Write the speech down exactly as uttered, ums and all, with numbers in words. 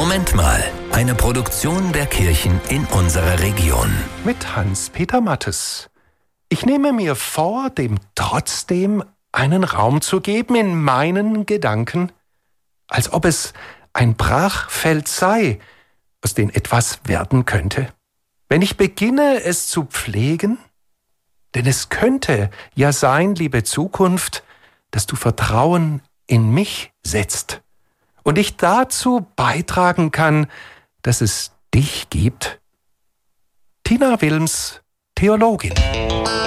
Moment mal, eine Produktion der Kirchen in unserer Region. Mit Hans-Peter Mattes. Ich nehme mir vor, dem trotzdem einen Raum zu geben in meinen Gedanken, als ob es ein Brachfeld sei, aus dem etwas werden könnte. Wenn ich beginne, es zu pflegen, denn es könnte ja sein, liebe Zukunft, dass du Vertrauen in mich setzt und ich dazu beitragen kann, dass es dich gibt. Tina Wilms, Theologin.